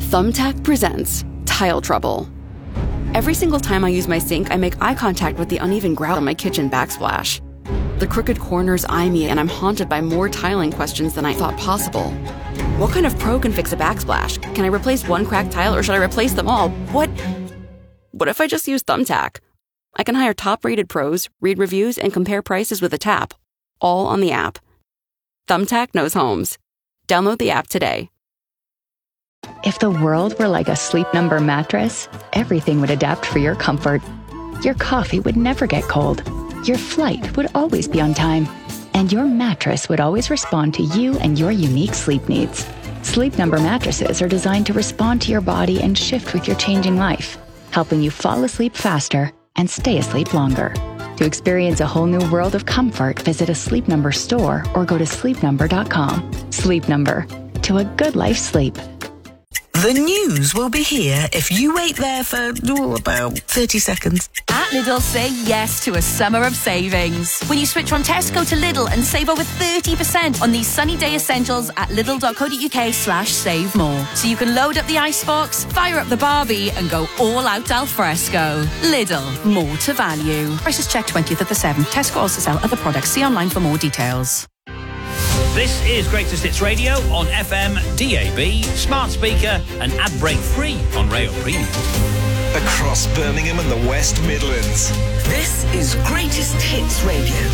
Thumbtack presents Tile Trouble. Every single time I use my sink, I make eye contact with the uneven grout on my kitchen backsplash. The crooked corners eye me, and I'm haunted by more tiling questions than I thought possible. What kind of pro can fix a backsplash? Can I replace one cracked tile, or should I replace them all? What if I just use Thumbtack? I can hire top-rated pros, read reviews, and compare prices with a tap, all on the app. Thumbtack knows homes. Download the app today. If the world were like a Sleep Number mattress, everything would adapt for your comfort. Your coffee would never get cold. Your flight would always be on time. And your mattress would always respond to you and your unique sleep needs. Sleep Number mattresses are designed to respond to your body and shift with your changing life, helping you fall asleep faster and stay asleep longer. To experience a whole new world of comfort, visit a Sleep Number store or go to sleepnumber.com. Sleep Number. To a good night's sleep. The news will be here if you wait there for about 30 seconds. At Lidl, say yes to a summer of savings. When you switch from Tesco to Lidl and save over 30% on these sunny day essentials at lidl.co.uk/save more. So you can load up the icebox, fire up the Barbie and go all out al fresco. Lidl, more to value. Prices check 20th of the 7th. Tesco also sell other products. See online for more details. This is Greatest Hits Radio on FM, DAB, smart speaker and ad break free on Rail Premium. Across Birmingham and the West Midlands. This is Greatest Hits Radio.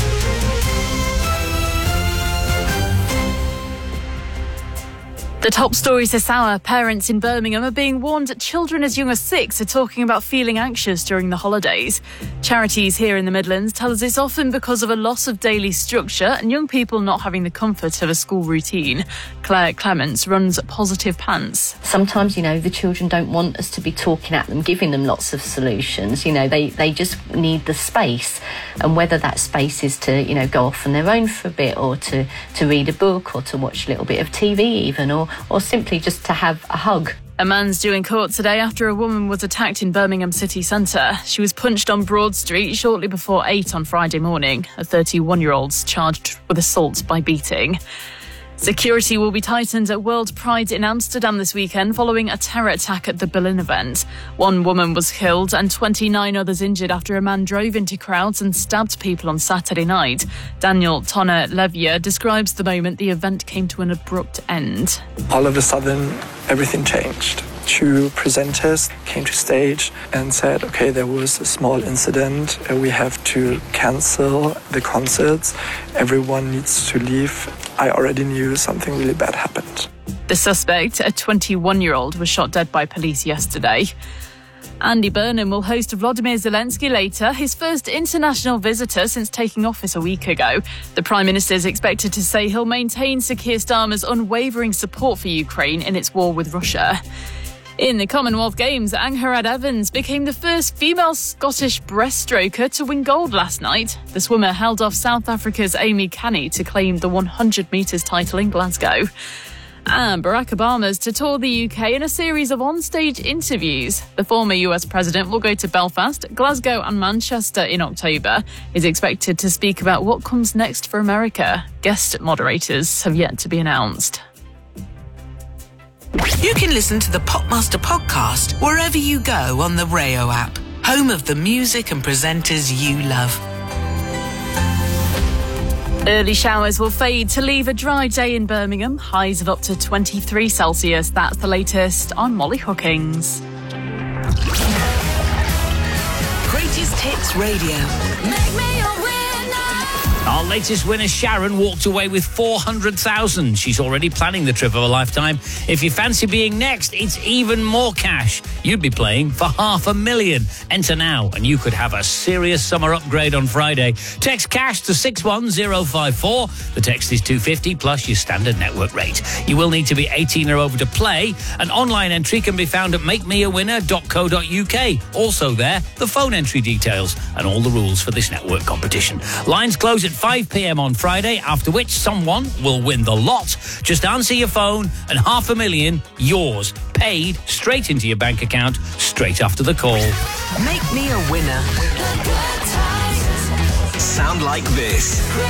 The top stories this hour. Parents in Birmingham are being warned that children as young as 6 are talking about feeling anxious during the holidays. Charities here in the Midlands tell us it's often because of a loss of daily structure and young people not having the comfort of a school routine. Claire Clements runs Positive Pants. Sometimes, the children don't want us to be talking at them, giving them lots of solutions. They just need the space. And whether that space is to, go off on their own for a bit or to read a book or to watch a little bit of TV even or simply just to have a hug. A man's due in court today after a woman was attacked in Birmingham city centre. She was punched on Broad Street shortly before 8 on Friday morning. A 31-year-old's charged with assault by beating. Security will be tightened at World Pride in Amsterdam this weekend following a terror attack at the Berlin event. One woman was killed and 29 others injured after a man drove into crowds and stabbed people on Saturday night. Daniel Tonner Levier describes the moment the event came to an abrupt end. All of a sudden, everything changed. 2 presenters came to stage and said, okay, there was a small incident. We have to cancel the concerts. Everyone needs to leave. I already knew something really bad happened. The suspect, a 21-year-old, was shot dead by police yesterday. Andy Burnham will host Volodymyr Zelensky later, his first international visitor since taking office a week ago. The Prime Minister is expected to say he'll maintain Sir Keir Starmer's unwavering support for Ukraine in its war with Russia. In the Commonwealth Games, Angharad Evans became the first female Scottish breaststroker to win gold last night. The swimmer held off South Africa's Amy Canny to claim the 100 metres title in Glasgow. And Barack Obama's to tour the UK in a series of onstage interviews. The former US president will go to Belfast, Glasgow and Manchester in October. He's expected to speak about what comes next for America. Guest moderators have yet to be announced. You can listen to the Popmaster podcast wherever you go on the Rayo app, home of the music and presenters you love. Early showers will fade to leave a dry day in Birmingham. Highs of up to 23 Celsius. That's the latest. I'm Molly Hookings. Greatest Hits Radio. Make me a winner. Our latest winner, Sharon, walked away with 400,000. She's already planning the trip of a lifetime. If you fancy being next, it's even more cash. You'd be playing for $500,000. Enter now, and you could have a serious summer upgrade on Friday. Text cash to 61054. The text is $250 plus your standard network rate. You will need to be 18 or over to play. An online entry can be found at makemeawinner.co.uk. Also there, the phone entry details and all the rules for this network competition. Lines close at 5 p.m. on Friday, after which someone will win the lot. Just answer your phone and $500,000 yours, paid straight into your bank account straight after the call. Make me a winner. Sound like this.